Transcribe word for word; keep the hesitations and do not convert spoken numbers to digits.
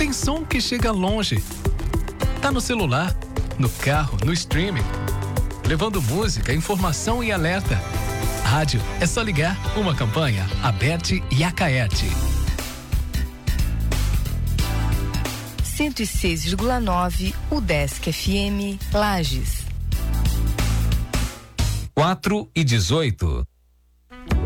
Tem som que chega longe. Tá no celular, no carro, no streaming. Levando música, informação e alerta. Rádio é só ligar. Uma campanha Aberte e Acaerte. cento e seis vírgula nove Udesc F M Lages. quatro e dezoito.